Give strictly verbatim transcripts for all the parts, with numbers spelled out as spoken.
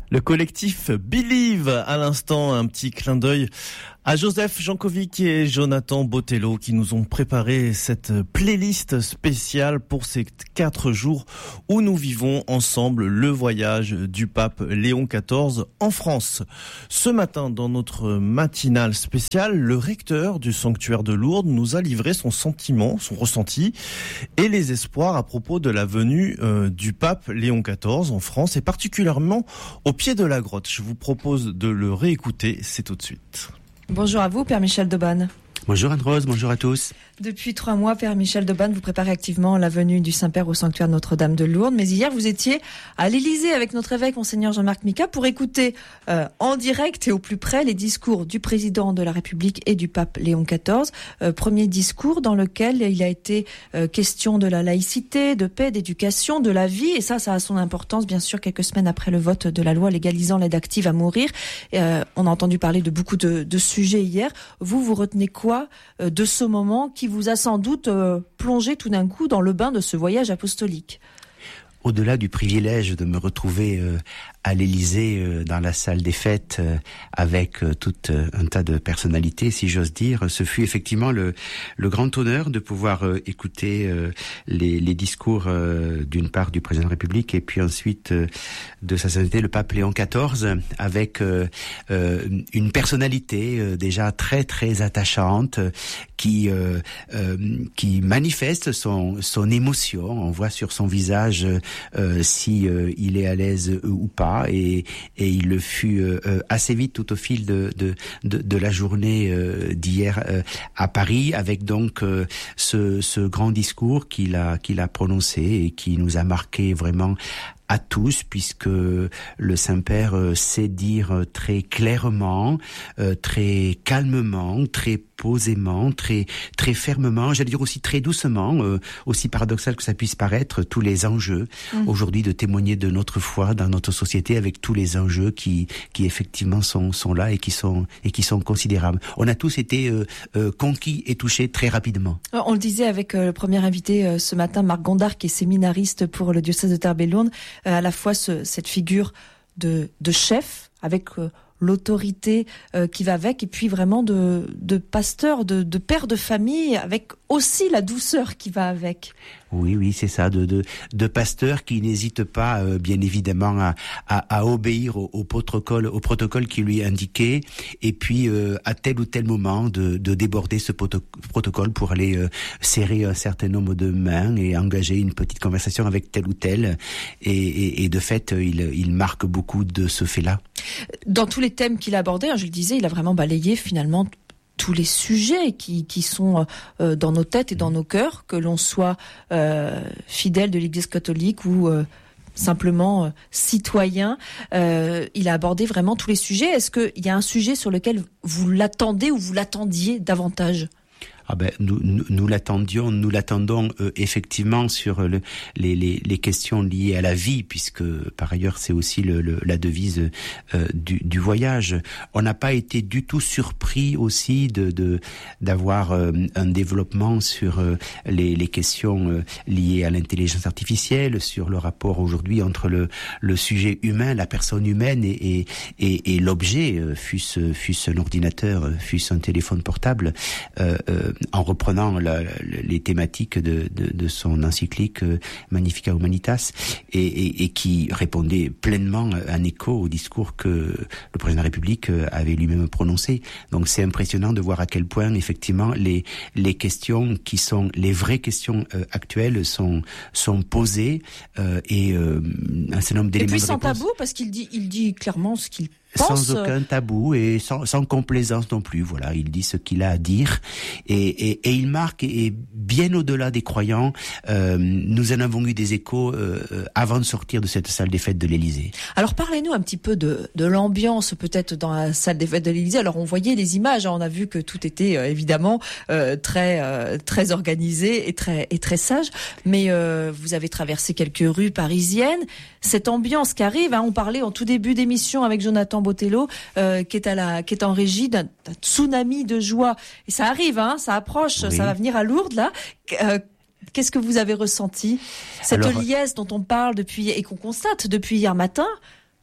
Le collectif Believe, à l'instant, un petit clin d'œil à Joseph Jankovic et Jonathan Botello qui nous ont préparé cette playlist spéciale pour ces quatre jours où nous vivons ensemble le voyage du pape Léon quatorze en France. Ce matin, dans notre matinale spéciale, le recteur du sanctuaire de Lourdes nous a livré son sentiment, son ressenti et les espoirs à propos de la venue euh, du pape Léon quatorze en France et particulièrement au pied de la grotte. Je vous propose de le réécouter, c'est tout de suite. Bonjour à vous, Père Michel Dauban. Bonjour Anne-Rose, bonjour à tous. Depuis trois mois, Père Michel Dauban, vous préparez activement la venue du Saint-Père au sanctuaire Notre-Dame de Lourdes. Mais hier, vous étiez à l'Élysée avec notre évêque, Monseigneur Jean-Marc Mika, pour écouter euh, en direct et au plus près les discours du président de la République et du pape Léon quatorze. Euh, premier discours dans lequel il a été euh, question de la laïcité, de paix, d'éducation, de la vie. Et ça, ça a son importance, bien sûr, quelques semaines après le vote de la loi légalisant l'aide active à mourir. Euh, on a entendu parler de beaucoup de, de sujets hier. Vous, vous retenez quoi euh, de ce moment qui vous a sans doute euh, plongé tout d'un coup dans le bain de ce voyage apostolique? Au-delà du privilège de me retrouver euh, à l'Élysée, euh, dans la salle des fêtes, euh, avec euh, tout euh, un tas de personnalités, si j'ose dire, ce fut effectivement le, le grand honneur de pouvoir euh, écouter euh, les, les discours euh, d'une part du président de la République et puis ensuite euh, de sa sainteté le pape Léon quatorze, avec euh, euh, une personnalité euh, déjà très très attachante qui euh, euh, qui manifeste son son émotion. On voit sur son visage euh, si euh, il est à l'aise euh, ou pas, et et il le fut euh, assez vite tout au fil de de de, de la journée euh, d'hier euh, à Paris, avec donc euh, ce ce grand discours qu'il a qu'il a prononcé et qui nous a marqué vraiment à tous, puisque le Saint-Père sait dire très clairement, euh, très calmement, très posément, très très fermement, j'allais dire aussi très doucement, euh, aussi paradoxal que ça puisse paraître, tous les enjeux mmh. aujourd'hui de témoigner de notre foi dans notre société, avec tous les enjeux qui qui effectivement sont sont là et qui sont et qui sont considérables. On a tous été euh, euh, conquis et touchés très rapidement. On le disait avec euh, le premier invité euh, ce matin, Marc Gondard, qui est séminariste pour le diocèse de Tarbes-et-Lourdes, euh, à la fois ce, cette figure de de chef avec euh, l'autorité euh, qui va avec, et puis vraiment de, de pasteur, de, de père de famille, avec aussi la douceur qui va avec. Oui, oui, c'est ça, de de, de pasteur qui n'hésite pas, euh, bien évidemment, à, à, à obéir au, au protocole, au protocole qui lui est indiqué, et puis euh, à tel ou tel moment de, de déborder ce poto- protocole pour aller euh, serrer un certain nombre de mains et engager une petite conversation avec tel ou tel, et, et, et de fait, il, il marque beaucoup de ce fait-là. Dans tous les thèmes qu'il a abordés, hein, je le disais, il a vraiment balayé finalement tous les sujets qui, qui sont euh, dans nos têtes et dans nos cœurs, que l'on soit euh, fidèle de l'Église catholique ou euh, simplement euh, citoyen. Euh, il a abordé vraiment tous les sujets. Est-ce qu'il y a un sujet sur lequel vous l'attendez ou vous l'attendiez davantage ? Ah ben nous nous, nous l'attendions, nous l'attendons euh, effectivement sur le, les, les les questions liées à la vie, puisque par ailleurs c'est aussi le, le la devise euh, du du voyage. On n'a pas été du tout surpris aussi de de d'avoir euh, un développement sur euh, les les questions euh, liées à l'intelligence artificielle, sur le rapport aujourd'hui entre le le sujet humain, la personne humaine et et et, et l'objet, euh, fût-ce fût-ce un ordinateur, fût-ce un téléphone portable. Euh, euh, en reprenant la, la, les thématiques de, de, de son encyclique euh, Magnificat Humanitas, et, et, et qui répondait pleinement en écho au discours que le président de la République avait lui-même prononcé. Donc c'est impressionnant de voir à quel point effectivement les, les questions qui sont les vraies questions euh, actuelles sont, sont posées euh, et euh, un certain nombre d'éléments de réponse. Et puis sans tabou, parce qu'il dit, il dit clairement ce qu'il pense. Sans aucun tabou et sans, sans complaisance non plus. Voilà, il dit ce qu'il a à dire, et, et, et il marque, et bien au-delà des croyants, euh, nous en avons eu des échos euh, avant de sortir de cette salle des fêtes de l'Élysée. Alors parlez-nous un petit peu de, de l'ambiance peut-être dans la salle des fêtes de l'Élysée. Alors on voyait les images, hein, on a vu que tout était euh, évidemment euh, très euh, très organisé et très et très sage, mais euh, vous avez traversé quelques rues parisiennes. Cette ambiance qui arrive, hein, on parlait en tout début d'émission avec Jonathan Botello, euh, qui est à la, qui est en régie d'un, d'un tsunami de joie. Et ça arrive, hein, ça approche, oui. Ça va venir à Lourdes là. Euh, qu'est-ce que vous avez ressenti ? Cette Alors, liesse dont on parle depuis et qu'on constate depuis hier matin.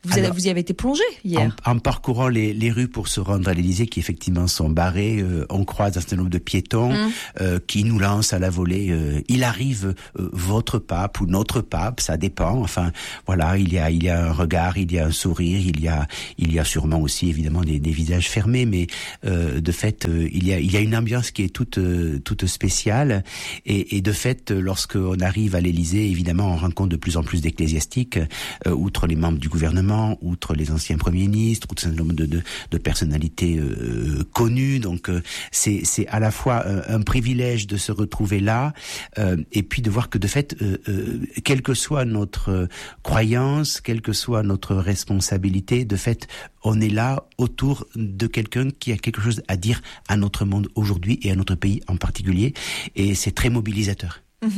Vous, Alors, avez, vous y avez été plongé hier. En, en parcourant les, les rues pour se rendre à l'Élysée, qui effectivement sont barrées, euh, on croise un certain nombre de piétons mmh. euh, qui nous lancent à la volée. Euh, il arrive euh, votre pape ou notre pape, ça dépend. Enfin, voilà, il y a, il y a un regard, il y a un sourire, il y a, il y a sûrement aussi évidemment des, des visages fermés, mais euh, de fait, euh, il y a, il y a une ambiance qui est toute, euh, toute spéciale. Et, et de fait, lorsqu'on arrive à l'Élysée, évidemment, on rencontre de plus en plus d'ecclésiastiques, euh, outre les membres du gouvernement, outre les anciens premiers ministres, outre un certain nombre de, de, de personnalités euh, connues. Donc euh, c'est, c'est à la fois un, un privilège de se retrouver là, euh, et puis de voir que de fait, euh, euh, quelle que soit notre euh, croyance, quelle que soit notre responsabilité, de fait, on est là autour de quelqu'un qui a quelque chose à dire à notre monde aujourd'hui et à notre pays en particulier, et c'est très mobilisateur.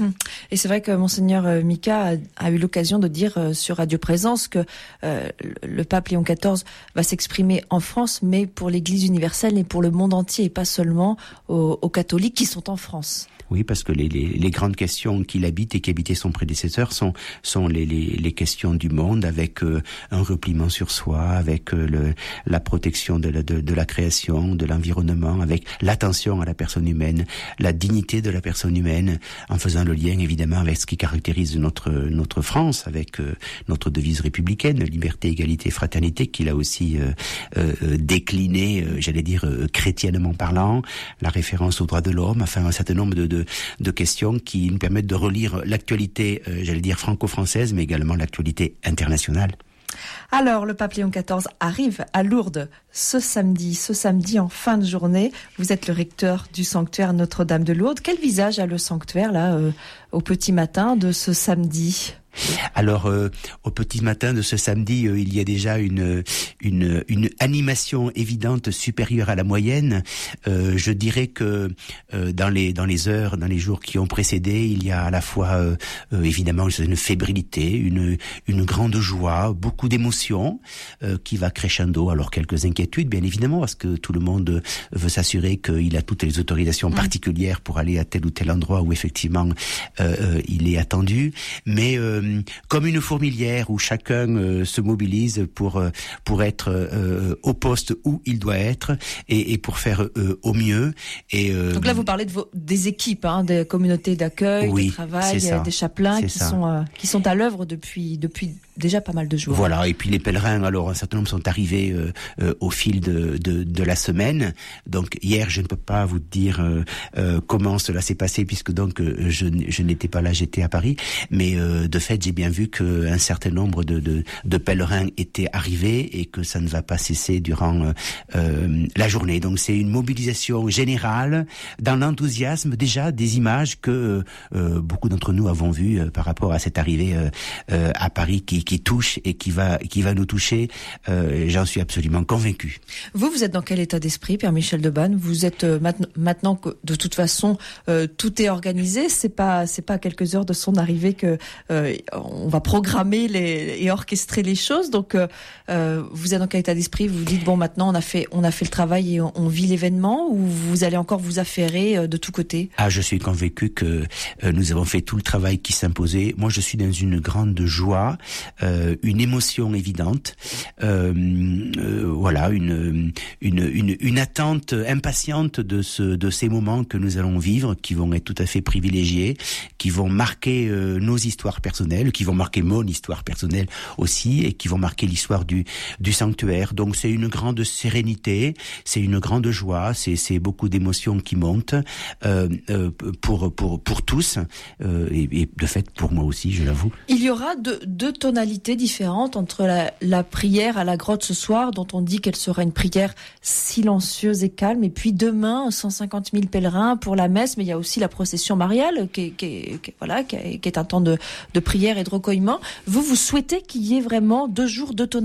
Et c'est vrai que Monseigneur Mika a, a eu l'occasion de dire euh, sur Radio Présence que euh, le pape Léon quatorze va s'exprimer en France, mais pour l'Église universelle et pour le monde entier, et pas seulement aux, aux catholiques qui sont en France. Oui, parce que les, les, les grandes questions qu'il habite et qui habitaient son prédécesseur sont, sont les, les, les questions du monde, avec euh, un repliement sur soi, avec euh, le, la protection de la, de, de la création, de l'environnement, avec l'attention à la personne humaine, la dignité de la personne humaine, en faisant le lien évidemment avec ce qui caractérise notre, notre France, avec euh, notre devise républicaine, liberté, égalité, fraternité, qu'il a aussi euh, euh, décliné, euh, j'allais dire, euh, chrétiennement parlant, la référence aux droits de l'homme, enfin un certain nombre de De, de questions qui nous permettent de relire l'actualité, euh, j'allais dire franco-française, mais également l'actualité internationale. Alors, le pape Léon quatorze arrive à Lourdes ce samedi, ce samedi en fin de journée. Vous êtes le recteur du sanctuaire Notre-Dame de Lourdes. Quel visage a le sanctuaire, là, euh, au petit matin de ce samedi ? Alors, euh, au petit matin de ce samedi, euh, il y a déjà une une une animation évidente supérieure à la moyenne. Euh, je dirais que euh, dans les dans les heures, dans les jours qui ont précédé, il y a à la fois euh, euh, évidemment une fébrilité, une une grande joie, beaucoup d'émotions euh, qui va crescendo. Alors quelques inquiétudes, bien évidemment, parce que tout le monde veut s'assurer qu'il a toutes les autorisations mmh. particulières pour aller à tel ou tel endroit où effectivement euh, euh, il est attendu, mais euh, comme une fourmilière où chacun euh, se mobilise pour euh, pour être euh, au poste où il doit être et, et pour faire euh, au mieux. Et euh, donc là, vous parlez de vos, des équipes, hein, des communautés d'accueil, oui, de travail, des chapelains qui ça. sont euh, qui sont à l'œuvre depuis depuis déjà pas mal de jours. Voilà. Et puis les pèlerins, alors un certain nombre sont arrivés euh, euh, au fil de, de de la semaine. Donc hier, je ne peux pas vous dire euh, euh, comment cela s'est passé puisque donc euh, je je n'étais pas là, j'étais à Paris. Mais euh, de fait, j'ai bien vu qu'un certain nombre de, de, de pèlerins étaient arrivés et que ça ne va pas cesser durant euh, la journée. Donc c'est une mobilisation générale dans l'enthousiasme déjà des images que euh, beaucoup d'entre nous avons vues euh, par rapport à cette arrivée euh, euh, à Paris qui, qui touche et qui va, qui va nous toucher. Euh, j'en suis absolument convaincu. Vous, vous êtes dans quel état d'esprit, Père Michel de Banne ? Vous êtes euh, maintenant, maintenant que de toute façon euh, tout est organisé. C'est pas, c'est pas à quelques heures de son arrivée que euh, on va programmer les, et orchestrer les choses. Donc, euh, vous êtes dans quel état d'esprit ? Vous vous dites bon, maintenant on a fait, on a fait le travail et on, on vit l'événement, ou vous allez encore vous affairer de tous côtés ? Ah, je suis convaincu que euh, nous avons fait tout le travail qui s'imposait. Moi, je suis dans une grande joie, euh, une émotion évidente, euh, euh, voilà, une, une une une attente impatiente de ce de ces moments que nous allons vivre, qui vont être tout à fait privilégiés, qui vont marquer euh, nos histoires personnelles, qui vont marquer mon histoire personnelle aussi, et qui vont marquer l'histoire du du sanctuaire. Donc c'est une grande sérénité, c'est une grande joie, c'est c'est beaucoup d'émotions qui montent euh, euh, pour pour pour tous euh, et, et de fait pour moi aussi, je l'avoue. Il y aura deux, deux tonalités différentes entre la, la prière à la grotte ce soir, dont on dit qu'elle sera une prière silencieuse et calme, et puis demain cent cinquante mille pèlerins pour la messe, mais il y a aussi la procession mariale qui est, qui est, qui est, voilà, qui est, qui est un temps de, de prière et de recueillement. Vous, vous souhaitez qu'il y ait vraiment deux jours, deux tonalités ?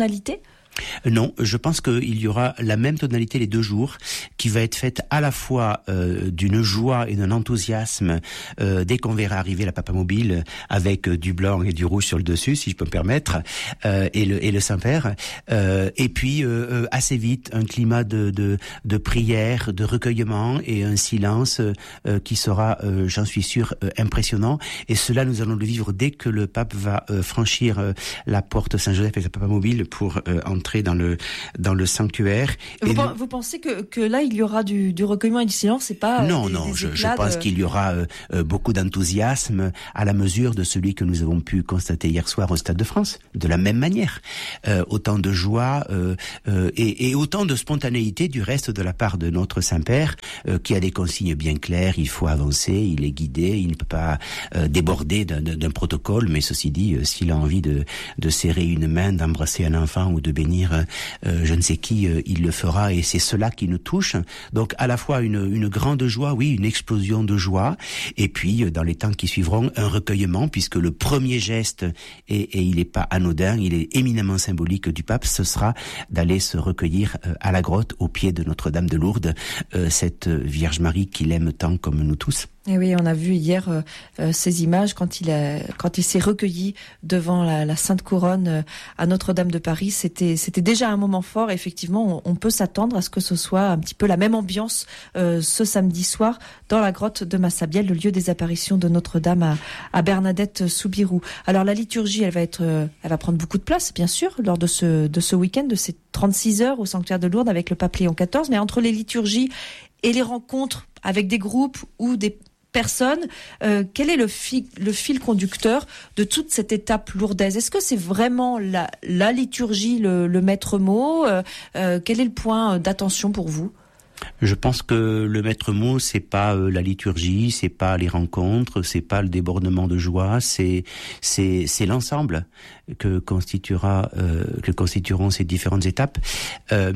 Non, je pense qu'il y aura la même tonalité les deux jours, qui va être faite à la fois euh, d'une joie et d'un enthousiasme euh, dès qu'on verra arriver la Papamobile avec euh, du blanc et du rouge sur le dessus, si je peux me permettre, euh, et le et le Saint-Père. Euh, et puis euh, assez vite un climat de de, de prière, de recueillement et un silence euh, qui sera, euh, j'en suis sûr, euh, impressionnant. Et cela, nous allons le vivre dès que le pape va euh, franchir euh, la porte Saint-Joseph avec la Papamobile pour euh, entrer dans le dans le sanctuaire. Vous, et pen- le... vous pensez que que là il y aura du, du recueillement et du silence, c'est pas non des, non des je, je éclats pense de... qu'il y aura euh, euh, beaucoup d'enthousiasme à la mesure de celui que nous avons pu constater hier soir au Stade de France, de la même manière, euh, autant de joie euh, euh, et, et autant de spontanéité du reste de la part de notre Saint-Père euh, qui a des consignes bien claires. Il faut avancer, il est guidé, il ne peut pas euh, déborder d'un, d'un protocole, mais ceci dit, euh, s'il a envie de de serrer une main, d'embrasser un enfant ou de bénir euh, je ne sais qui, euh, il le fera, et c'est cela qui nous touche. Donc à la fois une, une grande joie, oui, une explosion de joie, et puis euh, dans les temps qui suivront, un recueillement, puisque le premier geste, et, et il n'est pas anodin, il est éminemment symbolique du pape, ce sera d'aller se recueillir euh, à la grotte, au pied de Notre-Dame de Lourdes, euh, cette Vierge Marie qu'il aime tant comme nous tous. Et oui, on a vu hier euh, euh, ces images quand il a, quand il s'est recueilli devant la, la Sainte Couronne euh, à Notre-Dame de Paris. C'était, c'était déjà un moment fort. Effectivement, on, on peut s'attendre à ce que ce soit un petit peu la même ambiance euh, ce samedi soir dans la grotte de Massabielle, le lieu des apparitions de Notre-Dame à, à Bernadette-Soubirous. Alors la liturgie, elle va être, euh, elle va prendre beaucoup de place, bien sûr, lors de ce de ce week-end, de ces trente-six heures au sanctuaire de Lourdes avec le pape Léon quatorze. Mais entre les liturgies et les rencontres avec des groupes ou des personnes, euh, quel est le fil, le fil conducteur de toute cette étape lourdaise? Est-ce que c'est vraiment la, la liturgie, le, le maître mot? euh, euh, Quel est le point d'attention pour vous? Je pense que le maître mot, c'est pas euh, la liturgie, c'est pas les rencontres, c'est pas le débordement de joie, c'est c'est c'est l'ensemble que constituera euh, que constitueront ces différentes étapes. Euh,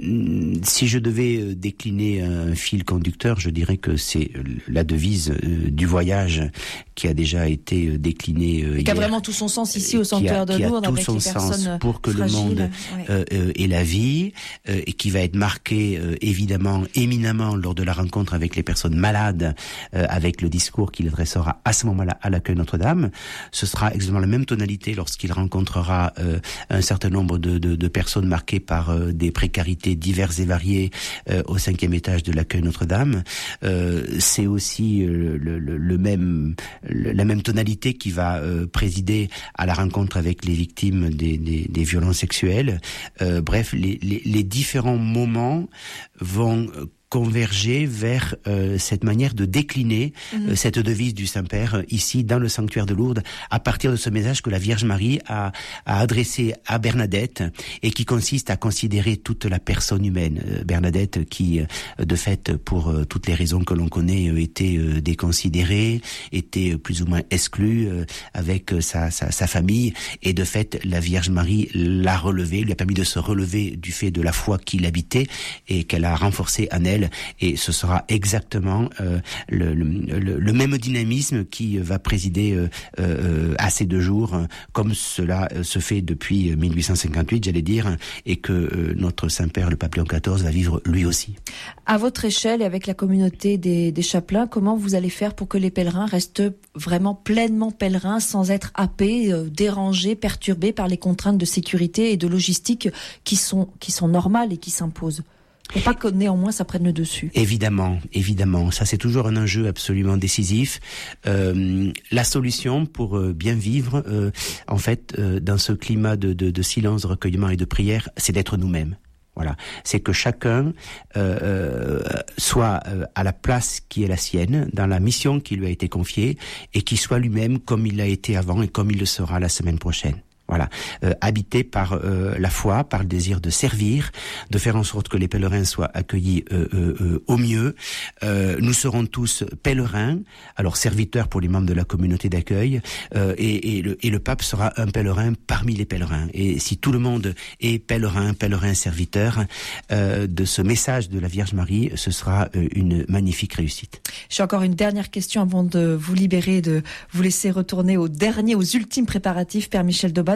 si je devais décliner un fil conducteur, je dirais que c'est la devise euh, du voyage qui a déjà été déclinée euh, et qui a hier, vraiment tout son sens ici au sanctuaire de Lourdes avec les personnes pour que fragiles. le monde ouais. euh, euh, ait la vie euh, et qui va être marqué euh, évidemment éminemment lors de la rencontre avec les personnes malades, euh, avec le discours qu'il adressera à ce moment-là à l'accueil Notre-Dame. Ce sera exactement la même tonalité lorsqu'il rencontrera euh, un certain nombre de, de, de personnes marquées par euh, des précarités diverses et variées euh, au cinquième étage de l'accueil Notre-Dame. Euh, c'est aussi euh, le, le, le même le, la même tonalité qui va euh, présider à la rencontre avec les victimes des, des, des violences sexuelles. Euh, bref, les, les, les différents moments vont converger vers euh, cette manière de décliner mmh. euh, cette devise du Saint-Père euh, ici dans le sanctuaire de Lourdes à partir de ce message que la Vierge Marie a, a adressé à Bernadette et qui consiste à considérer toute la personne humaine. Euh, Bernadette qui, euh, de fait, pour euh, toutes les raisons que l'on connaît, euh, était euh, déconsidérée, était euh, plus ou moins exclue euh, avec euh, sa, sa, sa famille, et de fait, la Vierge Marie l'a relevée, lui a permis de se relever du fait de la foi qui l'habitait et qu'elle a renforcée en elle. Et ce sera exactement euh, le, le, le même dynamisme qui va présider euh, euh, à ces deux jours, comme cela se fait depuis mille huit cent cinquante-huit, j'allais dire, et que euh, notre Saint-Père, le pape Léon quatorze, va vivre lui aussi. À votre échelle et avec la communauté des, des chapelains, comment vous allez faire pour que les pèlerins restent vraiment pleinement pèlerins, sans être happés, euh, dérangés, perturbés par les contraintes de sécurité et de logistique qui sont, qui sont normales et qui s'imposent? Et pas que néanmoins ça prenne le dessus. Évidemment, évidemment, ça c'est toujours un enjeu absolument décisif. Euh, la solution pour euh, bien vivre, euh, en fait, euh, dans ce climat de, de, de silence, de recueillement et de prière, c'est d'être nous-mêmes. Voilà, c'est que chacun euh, euh, soit euh, à la place qui est la sienne, dans la mission qui lui a été confiée, et qui soit lui-même comme il l'a été avant et comme il le sera la semaine prochaine. Voilà, euh, habité par euh, la foi, par le désir de servir, de faire en sorte que les pèlerins soient accueillis euh, euh, euh, au mieux. Euh, nous serons tous pèlerins, alors serviteurs pour les membres de la communauté d'accueil, euh, et, et, le, et le pape sera un pèlerin parmi les pèlerins. Et si tout le monde est pèlerin, pèlerin, serviteur euh, de ce message de la Vierge Marie, ce sera euh, une magnifique réussite. J'ai encore une dernière question avant de vous libérer, de vous laisser retourner aux derniers, aux ultimes préparatifs, Père Michel Dauban.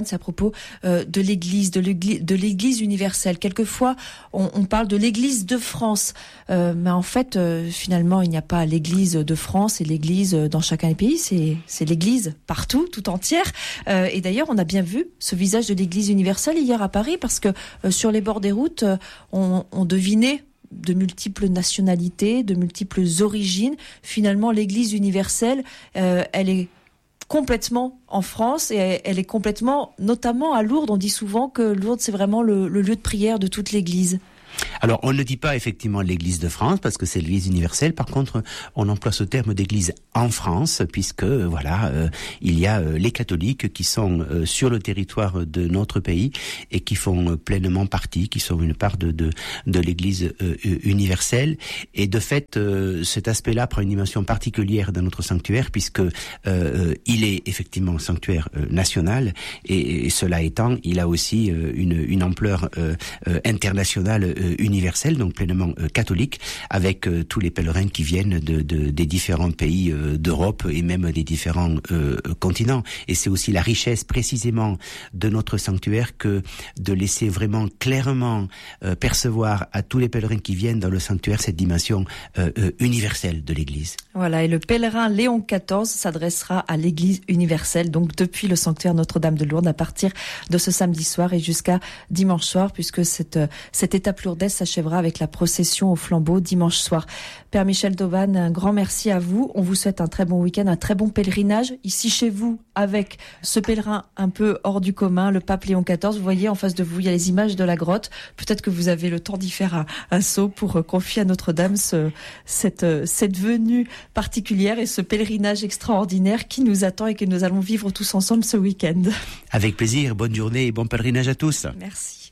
c'est à propos euh, de l'Église, de l'Église, de l'Église universelle. Quelquefois, on, on parle de l'Église de France, euh, mais en fait, euh, finalement, il n'y a pas l'Église de France et l'Église dans chacun des pays. C'est, c'est l'Église partout, tout entière. Euh, et d'ailleurs, on a bien vu ce visage de l'Église universelle hier à Paris, parce que euh, sur les bords des routes, euh, on, on devinait de multiples nationalités, de multiples origines. Finalement, l'Église universelle, euh, elle est complètement en France et elle est complètement, notamment à Lourdes. On dit souvent que Lourdes, c'est vraiment le, le lieu de prière de toute l'Église. Alors, on ne dit pas effectivement l'Église de France, parce que c'est l'Église universelle. Par contre, on emploie ce terme d'Église en France, puisque, voilà, euh, il y a euh, les catholiques qui sont euh, sur le territoire de notre pays et qui font euh, pleinement partie, qui sont une part de, de, de l'Église euh, universelle. Et de fait, euh, cet aspect-là prend une dimension particulière dans notre sanctuaire, puisque euh, il est effectivement un sanctuaire euh, national, et, et cela étant, il a aussi euh, une, une ampleur euh, euh, internationale euh, universelle, donc pleinement euh, catholique, avec euh, tous les pèlerins qui viennent de, de, des différents pays euh, d'Europe et même des différents euh, continents. Et c'est aussi la richesse précisément de notre sanctuaire que de laisser vraiment clairement euh, percevoir à tous les pèlerins qui viennent dans le sanctuaire cette dimension euh, euh, universelle de l'Église. Voilà, et le pèlerin Léon quatorze s'adressera à l'Église universelle, donc depuis le sanctuaire Notre-Dame de Lourdes, à partir de ce samedi soir et jusqu'à dimanche soir, puisque cette, cette étape lourdaise s'achèvera avec la procession au flambeau dimanche soir. Père Michel Dauban, un grand merci à vous. On vous souhaite un très bon week-end, un très bon pèlerinage ici chez vous, avec ce pèlerin un peu hors du commun, le pape Léon quatorze. Vous voyez en face de vous, il y a les images de la grotte. Peut-être que vous avez le temps d'y faire un, un saut pour confier à Notre-Dame ce, cette, cette venue particulière et ce pèlerinage extraordinaire qui nous attend et que nous allons vivre tous ensemble ce week-end. Avec plaisir, bonne journée et bon pèlerinage à tous. Merci.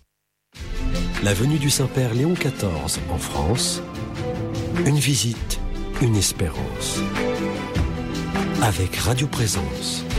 La venue du Saint-Père Léon quatorze en France, une visite, une espérance. Avec Radio Présence.